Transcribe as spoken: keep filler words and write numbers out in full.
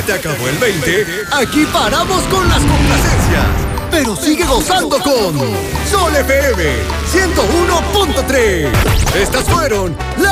te acabó el veinte, aquí paramos con las complacencias. Pero sigue gozando con Sol F M ciento uno punto tres. Estas fueron las